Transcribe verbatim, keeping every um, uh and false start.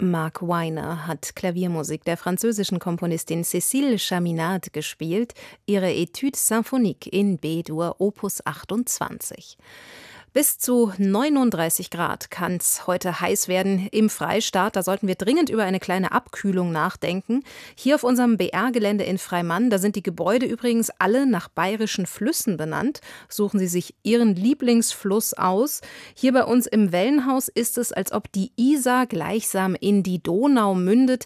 Mark Weiner hat Klaviermusik der französischen Komponistin Cécile Chaminade gespielt, ihre Étude symphonique in B-Dur Opus achtundzwanzig. Bis zu neununddreißig Grad kann es heute heiß werden im Freistaat. Da sollten wir dringend über eine kleine Abkühlung nachdenken. Hier auf unserem B R-Gelände in Freimann, da sind die Gebäude übrigens alle nach bayerischen Flüssen benannt. Suchen Sie sich Ihren Lieblingsfluss aus. Hier bei uns im Wellenhaus ist es, als ob die Isar gleichsam in die Donau mündet.